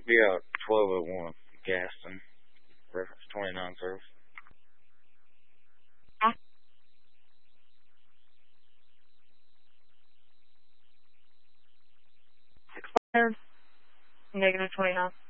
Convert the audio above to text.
Yeah, 1201 Gaston, reference 29 service. Expired. -29.